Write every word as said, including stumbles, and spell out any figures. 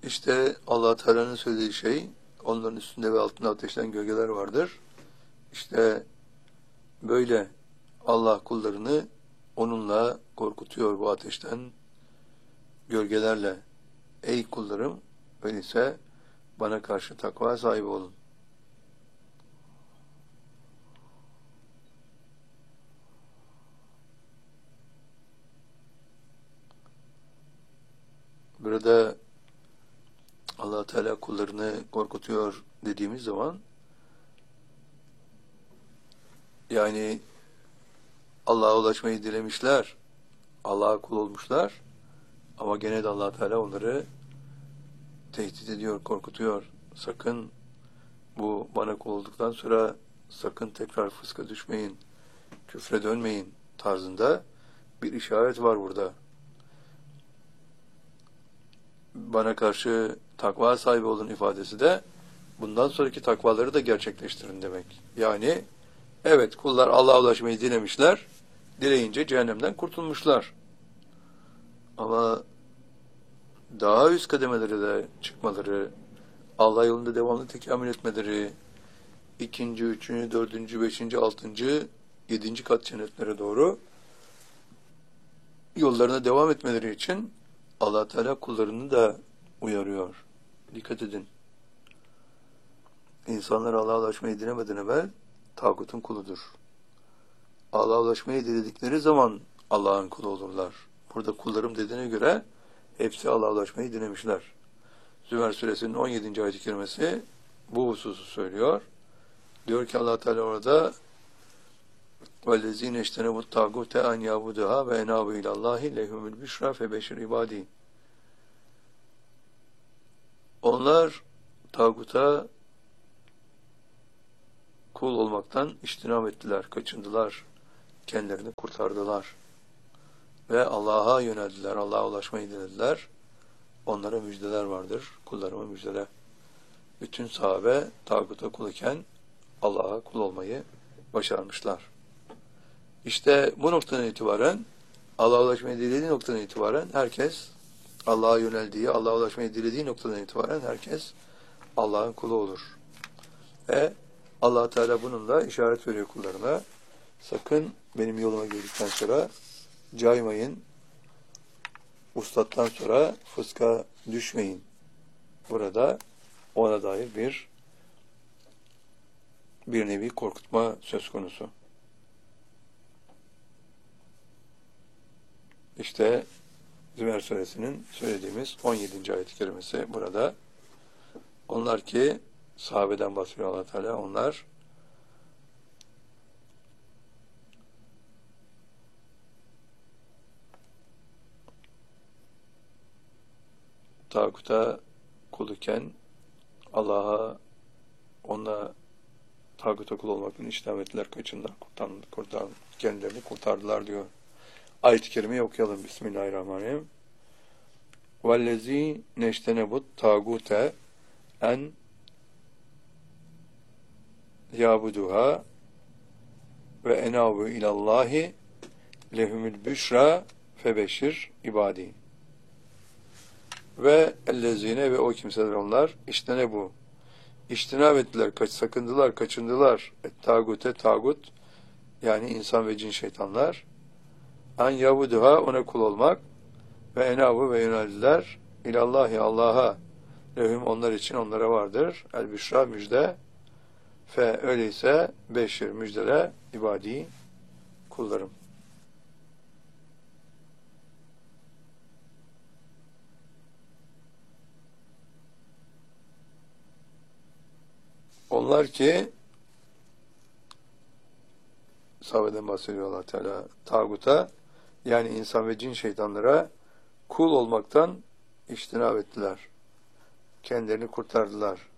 İşte Allah Teala'nın söylediği şey, onların üstünde ve altında ateşten gölgeler vardır. İşte böyle Allah kullarını onunla korkutuyor bu ateşten gölgelerle. Ey kullarım, öyleyse bana karşı takva sahibi olun. Burada Allah Teala kullarını korkutuyor dediğimiz zaman, yani Allah'a ulaşmayı dilemişler, Allah'a kul olmuşlar, ama gene de Allah Teala onları tehdit ediyor, korkutuyor. Sakın bu bana kul olduktan sonra sakın tekrar fıska düşmeyin, küfre dönmeyin tarzında bir işaret var burada. Bana karşı takva sahibi olun ifadesi de bundan sonraki takvaları da gerçekleştirin demek. Yani evet, kullar Allah'a ulaşmayı dilemişler, dileyince cehennemden kurtulmuşlar. Ama daha üst kademelere de çıkmaları, Allah yolunda devamlı tekamül etmeleri, ikinci, üçüncü, dördüncü, beşinci, altıncı, yedinci kat cennetlere doğru yollarına devam etmeleri için Allah Teala kullarını da uyarıyor. Dikkat edin. İnsanlar Allah'a ulaşmayı dilemeden evvel tağutun kuludur. Allah'a ulaşmayı diledikleri zaman Allah'ın kulu olurlar. Burada kullarım dediğine göre hepsi Allah'a ulaşmayı dilemişler. Zümer suresinin on yedinci ayet-i kerimesi bu hususu söylüyor. Diyor ki Allah Teala orada وَالَّذ۪ينَ اِشْتَنَبُوا الطَّاغُوتَ اَنْ يَعْبُدُهَا وَاَنَابُوا اِلَى اللّٰهِ لَهُمُ الْبِشْرَى فَبَشِّرْ عِبَادِهِ. Onlar tağuta kul olmaktan iştinab ettiler, kaçındılar, kendilerini kurtardılar ve Allah'a yöneldiler, Allah'a ulaşmayı dilediler. Onlara müjdeler vardır, kullarıma müjdeler. Bütün sahabe tağuta kul iken Allah'a kul olmayı başarmışlar. İşte bu noktadan itibaren, Allah'a ulaşmayı dilediği noktadan itibaren herkes Allah'a yöneldiği, Allah'a ulaşmayı dilediği noktadan itibaren herkes Allah'ın kulu olur. Ve Allah Teala bununla işaret veriyor kullarına. Sakın benim yoluma girdikten sonra caymayın, uslattan sonra fıska düşmeyin. Burada ona dair bir bir nevi korkutma söz konusu. İşte Zümer suresinin söylediğimiz on yedinci ayet-i kerimesi burada. Onlar ki sahabeden bahsediyor Allah Teala, onlar tağuta kul iken Allah'a, onunla tağuta kul olmaktan iştinab ettiler, kaçındılar, kurtardılar, kurtar, kendilerini kurtardılar diyor. Ayet-i kerimeyi okuyalım. Bismillahirrahmanirrahim. وَالَّذ۪ي نَشْتَنَبُ الطَّاغُوتَ en yabuduha ve enabu ilallahi lehumul büşra febeşir ibadi. Ve ellezine, ve o kimseler onlar işte bu İştinab ettiler, kaç, sakındılar, kaçındılar. Et tağute, tağut, yani insan ve cin şeytanlar. En yabuduha, ona kul olmak. Ve enabu, ve yöneldiler. İlallahi, Allah'a. Lehum, onlar için, onlara vardır. El büşra, müjde. Fe, öyleyse beşir, müjdele, ibadi, kullarım. Onlar ki, sahabeden bahsediyor Allah Teala, tağuta, yani insan ve cin şeytanlara kul olmaktan iştinab ettiler. Kendilerini kurtardılar.